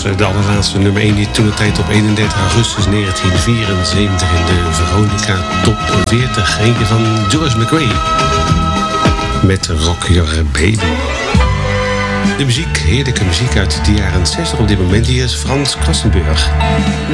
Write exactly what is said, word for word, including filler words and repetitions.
de allerlaatste nummer één die toen de tijd op eenendertig augustus negentien vierenzeventig in de Veronica Top veertig. Eentje van George McRae met Rock Your Baby. De muziek, heerlijke muziek uit de jaren zestig op dit moment. Hier is Frans Klassenburg.